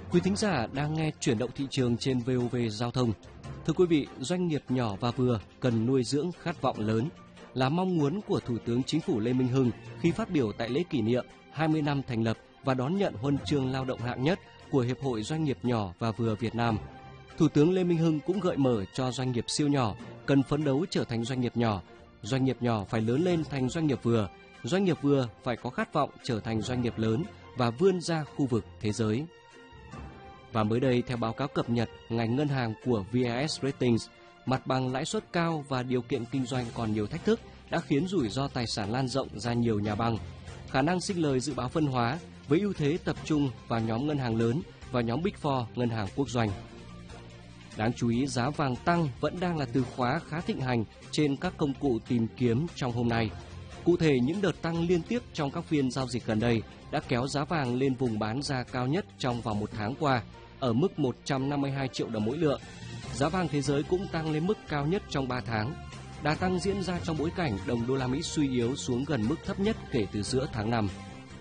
Quý thính giả đang nghe chuyển động thị trường trên VOV Giao thông. Thưa quý vị, doanh nghiệp nhỏ và vừa cần nuôi dưỡng khát vọng lớn là mong muốn của Thủ tướng Chính phủ Lê Minh Hưng khi phát biểu tại lễ kỷ niệm 20 năm thành lập và đón nhận huân chương lao động hạng nhất của Hiệp hội Doanh nghiệp nhỏ và vừa Việt Nam. Thủ tướng Lê Minh Hưng cũng gợi mở cho doanh nghiệp siêu nhỏ cần phấn đấu trở thành doanh nghiệp nhỏ. Doanh nghiệp nhỏ phải lớn lên thành doanh nghiệp vừa phải có khát vọng trở thành doanh nghiệp lớn và vươn ra khu vực thế giới. Và mới đây, theo báo cáo cập nhật ngành ngân hàng của VIS Ratings, mặt bằng lãi suất cao và điều kiện kinh doanh còn nhiều thách thức đã khiến rủi ro tài sản lan rộng ra nhiều nhà băng. Khả năng sinh lời dự báo phân hóa với ưu thế tập trung vào nhóm ngân hàng lớn và nhóm Big Four ngân hàng quốc doanh. Đáng chú ý, giá vàng tăng vẫn đang là từ khóa khá thịnh hành trên các công cụ tìm kiếm trong hôm nay. Cụ thể, những đợt tăng liên tiếp trong các phiên giao dịch gần đây đã kéo giá vàng lên vùng bán ra cao nhất trong vòng một tháng qua, ở mức 152 triệu đồng mỗi lượng. Giá vàng thế giới cũng tăng lên mức cao nhất trong 3 tháng. Đà tăng diễn ra trong bối cảnh đồng đô la Mỹ suy yếu xuống gần mức thấp nhất kể từ giữa tháng 5.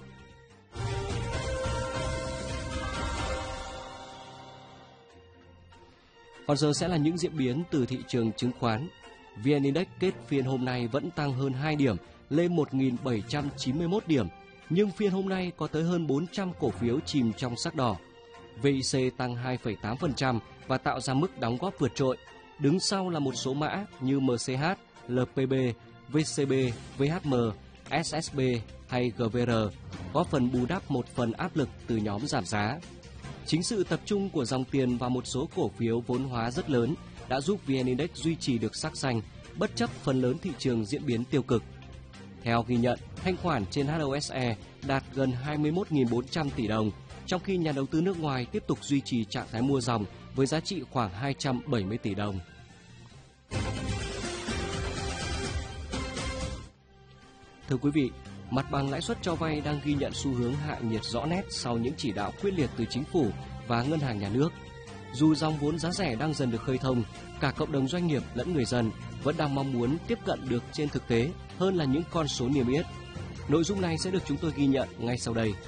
Còn giờ sẽ là những diễn biến từ thị trường chứng khoán. VN Index kết phiên hôm nay vẫn tăng hơn 2 điểm, lên 1.791 điểm, nhưng phiên hôm nay có tới hơn 400 cổ phiếu chìm trong sắc đỏ. VIC tăng 2,8% và tạo ra mức đóng góp vượt trội. Đứng sau là một số mã như MCH, LPB, VCB, VHM, SSB hay GVR, góp phần bù đắp một phần áp lực từ nhóm giảm giá. Chính sự tập trung của dòng tiền vào một số cổ phiếu vốn hóa rất lớn đã giúp VN Index duy trì được sắc xanh, bất chấp phần lớn thị trường diễn biến tiêu cực. Theo ghi nhận, thanh khoản trên HOSE đạt gần 21.400 tỷ đồng, trong khi nhà đầu tư nước ngoài tiếp tục duy trì trạng thái mua dòng với giá trị khoảng 270 tỷ đồng. Thưa quý vị, mặt bằng lãi suất cho vay đang ghi nhận xu hướng hạ nhiệt rõ nét sau những chỉ đạo quyết liệt từ chính phủ và ngân hàng nhà nước. Dù dòng vốn giá rẻ đang dần được khơi thông, cả cộng đồng doanh nghiệp lẫn người dân vẫn đang mong muốn tiếp cận được trên thực tế hơn là những con số niêm yết. Nội dung này sẽ được chúng tôi ghi nhận ngay sau đây.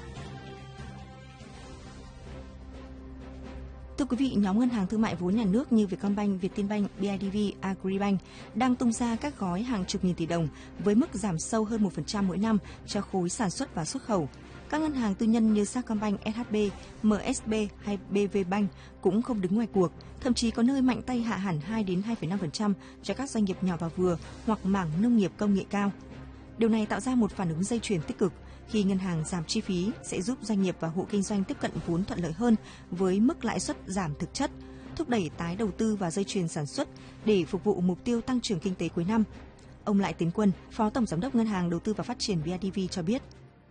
Thưa quý vị, nhóm ngân hàng thương mại vốn nhà nước như Vietcombank, Vietinbank, BIDV, Agribank đang tung ra các gói hàng chục nghìn tỷ đồng với mức giảm sâu hơn 1% mỗi năm cho khối sản xuất và xuất khẩu. Các ngân hàng tư nhân như Sacombank, SHB, MSB hay BVBank cũng không đứng ngoài cuộc, thậm chí có nơi mạnh tay hạ hẳn 2 đến 2,5% cho các doanh nghiệp nhỏ và vừa hoặc mảng nông nghiệp công nghệ cao. Điều này tạo ra một phản ứng dây chuyền tích cực. Khi ngân hàng giảm chi phí sẽ giúp doanh nghiệp và hộ kinh doanh tiếp cận vốn thuận lợi hơn với mức lãi suất giảm thực chất, thúc đẩy tái đầu tư và dây chuyền sản xuất để phục vụ mục tiêu tăng trưởng kinh tế cuối năm. Ông Lại Tiến Quân, Phó Tổng Giám đốc Ngân hàng Đầu tư và Phát triển BIDV cho biết.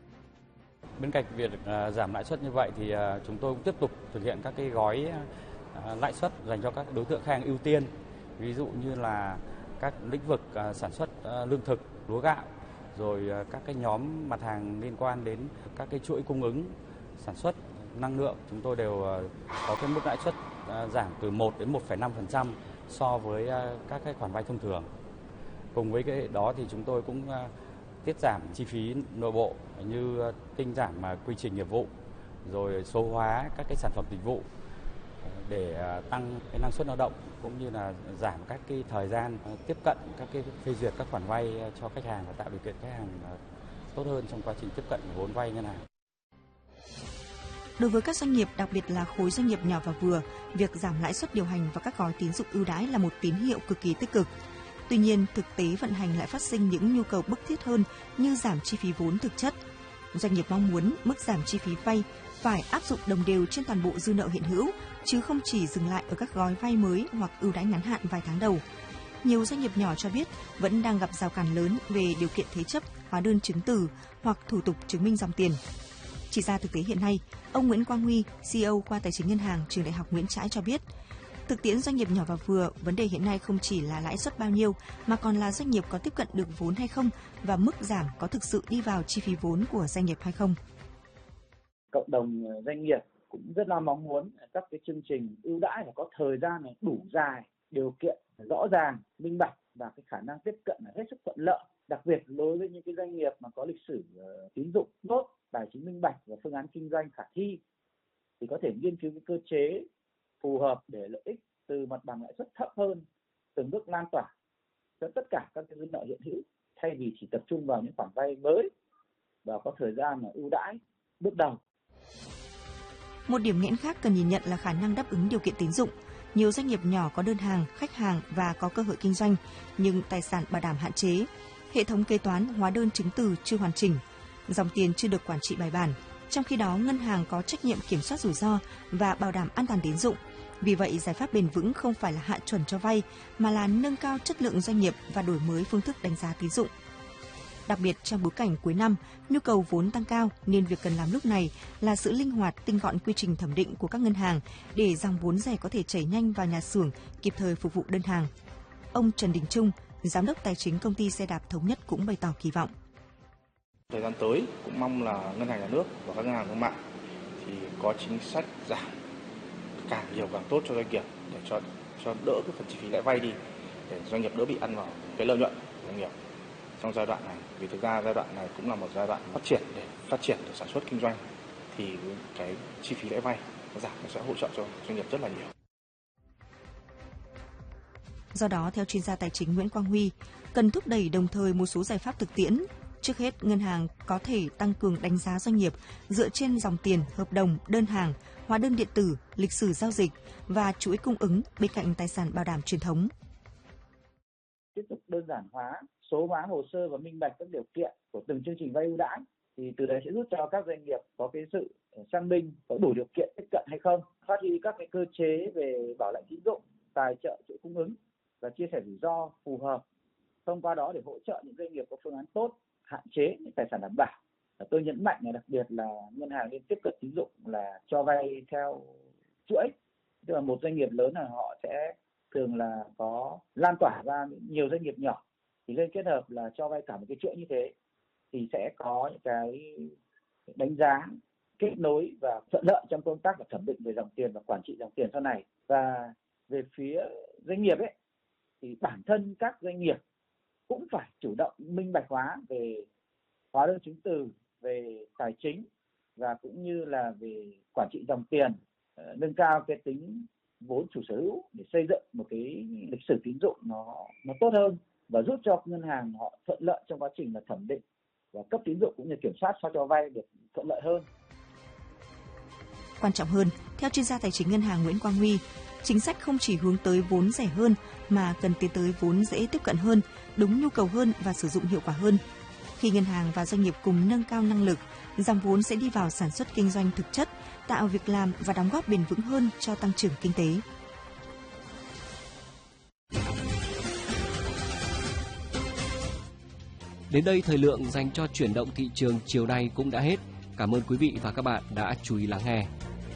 Bên cạnh việc giảm lãi suất như vậy thì chúng tôi cũng tiếp tục thực hiện các cái gói lãi suất dành cho các đối tượng khách hàng ưu tiên, ví dụ như là các lĩnh vực sản xuất lương thực, lúa gạo, rồi các cái nhóm mặt hàng liên quan đến các cái chuỗi cung ứng sản xuất năng lượng, chúng tôi đều có cái mức lãi suất giảm từ 1 đến 1,5% so với các cái khoản vay thông thường. Cùng với cái đó thì chúng tôi cũng tiết giảm chi phí nội bộ như tinh giảm quy trình nghiệp vụ, rồi số hóa các cái sản phẩm dịch vụ để tăng cái năng suất lao động, cũng như là giảm các cái thời gian tiếp cận các cái phê duyệt các khoản vay cho khách hàng và tạo điều kiện khách hàng tốt hơn trong quá trình tiếp cận vốn vay ngân hàng. Đối với các doanh nghiệp, đặc biệt là khối doanh nghiệp nhỏ và vừa, việc giảm lãi suất điều hành và các gói tín dụng ưu đãi là một tín hiệu cực kỳ tích cực. Tuy nhiên, thực tế vận hành lại phát sinh những nhu cầu bức thiết hơn như giảm chi phí vốn thực chất. Doanh nghiệp mong muốn mức giảm chi phí vay phải áp dụng đồng đều trên toàn bộ dư nợ hiện hữu, chứ không chỉ dừng lại ở các gói vay mới hoặc ưu đãi ngắn hạn vài tháng đầu. Nhiều doanh nghiệp nhỏ cho biết vẫn đang gặp rào cản lớn về điều kiện thế chấp, hóa đơn chứng từ hoặc thủ tục chứng minh dòng tiền. Chỉ ra thực tế hiện nay, ông Nguyễn Quang Huy, CEO khoa Tài chính Ngân hàng Trường Đại học Nguyễn Trãi cho biết, thực tiễn doanh nghiệp nhỏ và vừa, vấn đề hiện nay không chỉ là lãi suất bao nhiêu mà còn là doanh nghiệp có tiếp cận được vốn hay không và mức giảm có thực sự đi vào chi phí vốn của doanh nghiệp hay không. Cộng đồng doanh nghiệp cũng rất là mong muốn các cái chương trình ưu đãi phải có thời gian này đủ dài, điều kiện rõ ràng, minh bạch và cái khả năng tiếp cận là hết sức thuận lợi. Đặc biệt đối với những cái doanh nghiệp mà có lịch sử tín dụng tốt, tài chính minh bạch và phương án kinh doanh khả thi. thì có thể nghiên cứu cái cơ chế phù hợp để lợi ích từ mặt bằng lãi suất thấp hơn từng bước lan tỏa cho tất cả các cái dư nợ hiện hữu, thay vì chỉ tập trung vào những khoản vay mới và có thời gian là ưu đãi bước đầu. Một điểm nghẽn khác cần nhìn nhận là khả năng đáp ứng điều kiện tín dụng. Nhiều doanh nghiệp nhỏ có đơn hàng, khách hàng và có cơ hội kinh doanh, nhưng tài sản bảo đảm hạn chế, hệ thống kế toán, hóa đơn chứng từ chưa hoàn chỉnh, dòng tiền chưa được quản trị bài bản. Trong khi đó, ngân hàng có trách nhiệm kiểm soát rủi ro và bảo đảm an toàn tín dụng. Vì vậy, giải pháp bền vững không phải là hạ chuẩn cho vay, mà là nâng cao chất lượng doanh nghiệp và đổi mới phương thức đánh giá tín dụng. Đặc biệt trong bối cảnh cuối năm, nhu cầu vốn tăng cao nên việc cần làm lúc này là sự linh hoạt, tinh gọn quy trình thẩm định của các ngân hàng để dòng vốn rẻ có thể chảy nhanh vào nhà xưởng, kịp thời phục vụ đơn hàng. Ông Trần Đình Trung, giám đốc tài chính công ty xe đạp Thống Nhất cũng bày tỏ kỳ vọng. Thời gian tới cũng mong là ngân hàng nhà nước và các ngân hàng thương mại thì có chính sách giảm càng nhiều càng tốt cho doanh nghiệp để cho đỡ cái phần chi phí lãi vay đi, để doanh nghiệp đỡ bị ăn vào cái lợi nhuận của doanh nghiệp trong giai đoạn này. Vì thực ra giai đoạn này cũng là một giai đoạn phát triển để sản xuất kinh doanh, thì cái chi phí lãi vay nó giảm, nó sẽ hỗ trợ cho doanh nghiệp rất là nhiều. Do đó, theo chuyên gia tài chính Nguyễn Quang Huy, cần thúc đẩy đồng thời một số giải pháp thực tiễn. Trước hết, ngân hàng có thể tăng cường đánh giá doanh nghiệp dựa trên dòng tiền, hợp đồng, đơn hàng, hóa đơn điện tử, lịch sử giao dịch và chuỗi cung ứng bên cạnh tài sản bảo đảm truyền thống. Tiếp tục đơn giản hóa, số hóa hồ sơ và minh bạch các điều kiện của từng chương trình vay ưu đãi, thì từ đấy sẽ giúp cho các doanh nghiệp có cái sự xác minh có đủ điều kiện tiếp cận hay không, phát huy các cái cơ chế về bảo lãnh tín dụng, tài trợ chuỗi cung ứng và chia sẻ rủi ro phù hợp. Thông qua đó để hỗ trợ những doanh nghiệp có phương án tốt, hạn chế những tài sản đảm bảo. Tôi nhấn mạnh là đặc biệt là ngân hàng nên tiếp cận tín dụng là cho vay theo chuỗi, tức là một doanh nghiệp lớn là họ sẽ thường là có lan tỏa ra nhiều doanh nghiệp nhỏ, thì lên kết hợp là cho vay cả một cái chuỗi như thế thì sẽ có những cái đánh giá, kết nối và thuận lợi trong công tác và thẩm định về dòng tiền và quản trị dòng tiền sau này. Và về phía doanh nghiệp ấy thì bản thân các doanh nghiệp cũng phải chủ động minh bạch hóa về hóa đơn chứng từ, về tài chính và cũng như là về quản trị dòng tiền, nâng cao cái tính vốn chủ sở hữu để xây dựng một cái lịch sử tín dụng nó tốt hơn và giúp cho ngân hàng họ thuận lợi trong quá trình là thẩm định và cấp tín dụng cũng như kiểm soát sao cho vay được thuận lợi hơn. Quan trọng hơn, theo chuyên gia tài chính ngân hàng Nguyễn Quang Huy, chính sách không chỉ hướng tới vốn rẻ hơn mà cần tiến tới vốn dễ tiếp cận hơn, đúng nhu cầu hơn và sử dụng hiệu quả hơn. Khi ngân hàng và doanh nghiệp cùng nâng cao năng lực, dòng vốn sẽ đi vào sản xuất kinh doanh thực chất, tạo việc làm và đóng góp bền vững hơn cho tăng trưởng kinh tế. Đến đây thời lượng dành cho chuyển động thị trường chiều nay cũng đã hết. Cảm ơn quý vị và các bạn đã chú ý lắng nghe.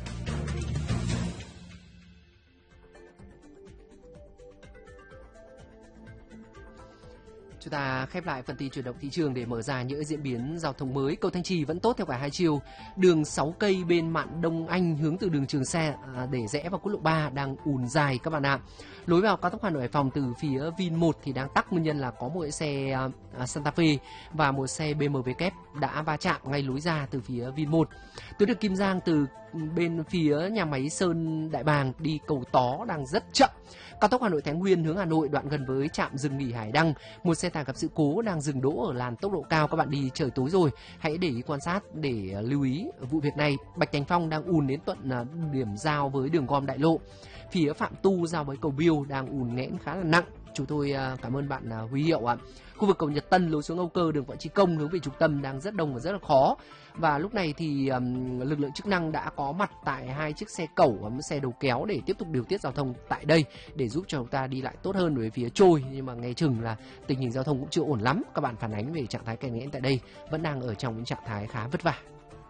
Chúng ta khép lại phần tin chuyển động thị trường để mở ra những diễn biến giao thông mới. Cầu Thanh Trì vẫn tốt theo cả hai chiều. Đường 6 cây bên mạn Đông Anh hướng từ đường Trường Xe để rẽ vào quốc lộ 3 đang ùn dài các bạn ạ. Lối vào cao tốc Hà Nội Hải Phòng từ phía Vin1 thì đang tắc, nguyên nhân là có một xe Santa Fe và một xe BMW kép đã va chạm ngay lối ra từ phía Vin1. Tuyến đường Kim Giang từ bên phía nhà máy Sơn Đại Bàng đi cầu Tó đang rất chậm. Cao tốc Hà Nội Thái Nguyên hướng Hà Nội đoạn gần với trạm dừng nghỉ Hải Đăng, một xe tải gặp sự cố đang dừng đỗ ở làn tốc độ cao. Các bạn đi trời tối rồi, hãy để ý quan sát để lưu ý vụ việc này. Bạch Thành Phong đang ùn đến tận điểm giao với đường gom Đại Lộ. Phía Phạm Tu giao với cầu Biêu đang ùn nghẽn khá là nặng. Chúng tôi cảm ơn bạn Huy Hiệu ạ. Khu vực cầu Nhật Tân lối xuống Âu Cơ đường Võ Chí Công hướng về trung tâm đang rất đông và rất là khó. Và lúc này thì lực lượng chức năng đã có mặt tại hai chiếc xe cẩu và một xe đầu kéo để tiếp tục điều tiết giao thông tại đây để giúp cho chúng ta đi lại tốt hơn về phía trôi. Nhưng mà nghe chừng là tình hình giao thông cũng chưa ổn lắm. Các bạn phản ánh về trạng thái kẹt nghẽn tại đây vẫn đang ở trong những trạng thái khá vất vả.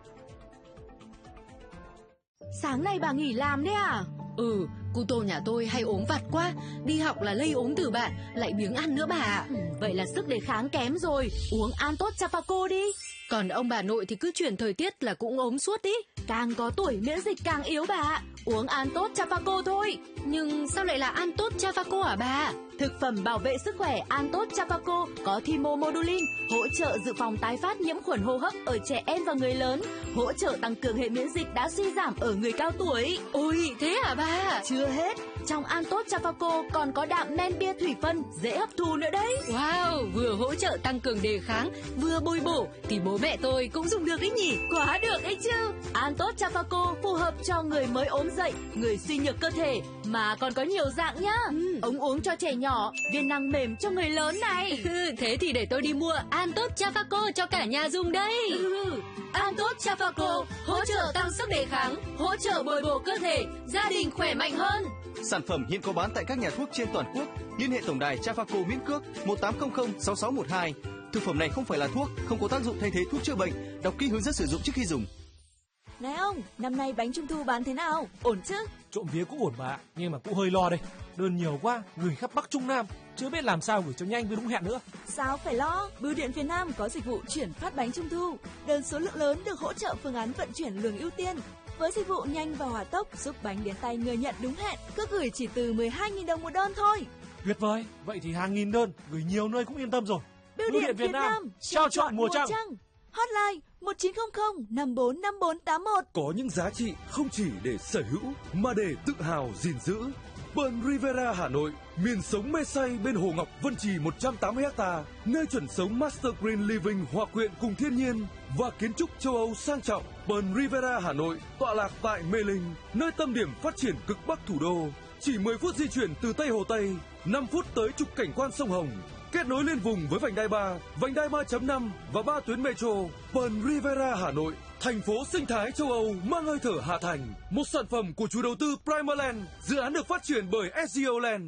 Sáng nay bà nghỉ làm đấy à? Ừ, cô Tô nhà tôi hay ốm vặt quá, đi học là lây ốm từ bạn, lại biếng ăn nữa bà ạ. Vậy là sức đề kháng kém rồi, uống An Tốt Chapaco đi. Còn ông bà nội thì cứ chuyển thời tiết là cũng ốm suốt ý. Càng có tuổi miễn dịch càng yếu bà ạ. Uống An Tốt Chafaco thôi. Nhưng sao lại là An Tốt Chafaco hả bà? Thực phẩm bảo vệ sức khỏe An Tốt Chafaco có thymomodulin, hỗ trợ dự phòng tái phát nhiễm khuẩn hô hấp ở trẻ em và người lớn, hỗ trợ tăng cường hệ miễn dịch đã suy giảm ở người cao tuổi. Ôi, thế hả bà? Chưa hết, trong An Tốt Chafaco còn có đạm men bia thủy phân, dễ hấp thu nữa đấy. Wow, vừa hỗ trợ tăng cường đề kháng, vừa bồi bổ thì bố mẹ tôi cũng dùng được đấy nhỉ? Quá được ấy chứ. An Tốt Chafaco phù hợp cho người mới ốm dậy, người suy nhược cơ thể, mà còn có nhiều dạng nhá. Ống uống cho trẻ nhỏ, viên nang mềm cho người lớn này. Thế thì để tôi đi mua An Tốt Chafaco cho cả nhà dùng đây. An Tốt Chafaco hỗ trợ tăng sức đề kháng, hỗ trợ bồi bổ cơ thể, gia đình khỏe mạnh hơn. Sản phẩm hiện có bán tại các nhà thuốc trên toàn quốc. Liên hệ tổng đài Chafaco miễn cước 1800 6612. Thực phẩm này không phải là thuốc, không có tác dụng thay thế thuốc chữa bệnh. Đọc kỹ hướng dẫn sử dụng trước khi dùng. Này ông, năm nay bánh trung thu bán thế nào? Ổn chứ? Trộm vía cũng ổn bà, nhưng mà cũng hơi lo đây. Đơn nhiều quá, gửi khắp Bắc Trung Nam, chưa biết làm sao gửi cho nhanh với đúng hẹn nữa. Sao phải lo? Bưu điện phía Nam có dịch vụ chuyển phát bánh trung thu. Đơn số lượng lớn được hỗ trợ phương án vận chuyển luồng ưu tiên. Với dịch vụ nhanh và hỏa tốc giúp bánh đến tay người nhận đúng hẹn, cứ gửi chỉ từ 12.000 đồng một đơn thôi. Tuyệt vời, vậy thì hàng nghìn đơn, gửi nhiều nơi cũng yên tâm rồi. Bưu điện Việt Nam, trao chọn mùa trăng. Hotline 1900 545481. Có những giá trị không chỉ để sở hữu mà để tự hào gìn giữ. Pearl Riviera Hà Nội, miền sống mê say bên Hồ Ngọc Vân Trì 180 ha, nơi chuẩn sống Master Green Living hòa quyện cùng thiên nhiên và kiến trúc châu Âu sang trọng. Pearl Riviera Hà Nội tọa lạc tại Mê Linh, nơi tâm điểm phát triển cực bắc thủ đô. Chỉ 10 phút di chuyển từ Tây Hồ Tây, 5 phút tới trục cảnh quan sông Hồng. Kết nối liên vùng với vành đai 3, vành đai 3.5 và 3 tuyến metro. Pearl Riviera Hà Nội, thành phố sinh thái châu Âu mang hơi thở Hà Thành. Một sản phẩm của chủ đầu tư Primaland, dự án được phát triển bởi SGO Land.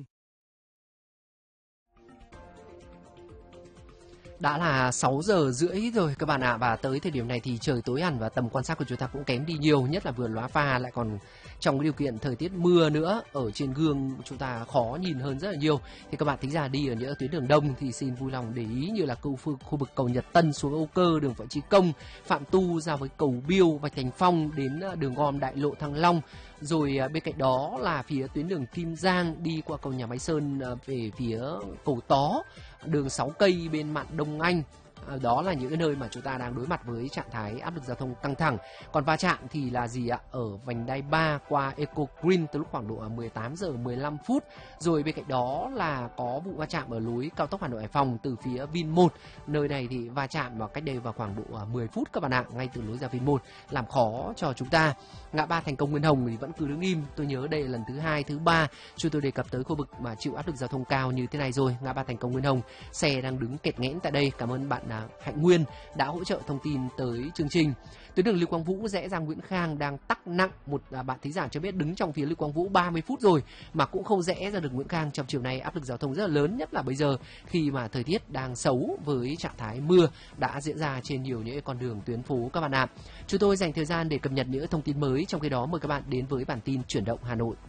Đã là 6 giờ rưỡi rồi các bạn ạ, và tới thời điểm này thì trời tối hẳn và tầm quan sát của chúng ta cũng kém đi nhiều, nhất là vườn lóa pha lại còn trong cái điều kiện thời tiết mưa nữa, ở trên gương chúng ta khó nhìn hơn rất là nhiều. Thì các bạn tính ra đi ở những tuyến đường đông thì xin vui lòng để ý, như là khu vực cầu Nhật Tân xuống Âu Cơ, đường Võ Trí Công, Phạm Tu ra với cầu Biêu, Bạch Thành Phong đến đường gom Đại lộ Thăng Long. Rồi bên cạnh đó là phía tuyến đường Kim Giang đi qua cầu Nhà Máy Sơn về phía cầu Tó, đường 6 cây bên mạn Đông Anh. Đó là những cái nơi mà chúng ta đang đối mặt với trạng thái áp lực giao thông căng thẳng. Còn va chạm thì là gì ạ? Ở vành đai 3 qua Eco Green từ lúc khoảng độ 18 giờ 15 phút. Rồi bên cạnh đó là có vụ va chạm ở lối cao tốc Hà Nội Hải Phòng từ phía Vin 1. Nơi này thì va chạm vào cách đây vào khoảng độ 10 phút các bạn ạ, ngay từ lối ra Vin 1, làm khó cho chúng ta. Ngã ba Thành Công Nguyên Hồng thì vẫn cứ đứng im. Tôi nhớ đây là lần thứ 2, thứ 3 chúng tôi đề cập tới khu vực mà chịu áp lực giao thông cao như thế này rồi. Ngã ba Thành Công Nguyên Hồng, xe đang đứng kẹt nghẽn tại đây. Cảm ơn bạn Hạnh Nguyên đã hỗ trợ thông tin tới chương trình. Tuyến đường Lưu Quang Vũ rẽ ra Nguyễn Khang đang tắc nặng. Một bạn thính giả cho biết đứng trong phía Lưu Quang Vũ 30 phút rồi mà cũng không rẽ ra được Nguyễn Khang. Trong chiều nay áp lực giao thông rất là lớn, nhất là bây giờ khi mà thời tiết đang xấu với trạng thái mưa đã diễn ra trên nhiều những con đường tuyến phố các bạn ạ. Chúng tôi dành thời gian để cập nhật những thông tin mới, trong khi đó mời các bạn đến với bản tin chuyển động Hà Nội.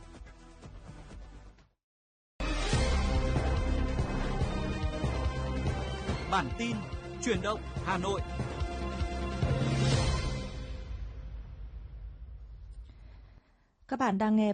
Bản tin chuyển động Hà Nội. Các bạn đang nghe